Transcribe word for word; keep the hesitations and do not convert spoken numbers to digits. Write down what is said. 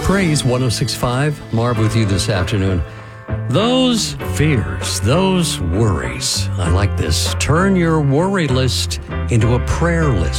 Praise one oh six point five. Marv with you this afternoon. Those fears, those worries. I like this. Turn your worry list into a prayer list.